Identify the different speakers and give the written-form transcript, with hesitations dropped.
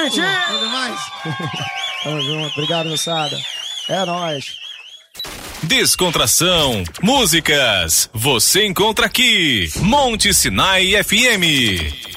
Speaker 1: bonitinho!
Speaker 2: Ainda mais.
Speaker 1: Tamo junto, obrigado, moçada. É nóis.
Speaker 3: Descontração, músicas, você encontra aqui, Monte Sinai FM.